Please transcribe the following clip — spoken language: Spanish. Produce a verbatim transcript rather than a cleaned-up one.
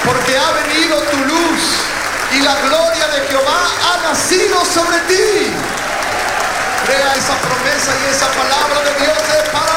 porque ha venido tu luz y la gloria de Jehová ha nacido sobre ti. Crea esa promesa y esa palabra de Dios de paz.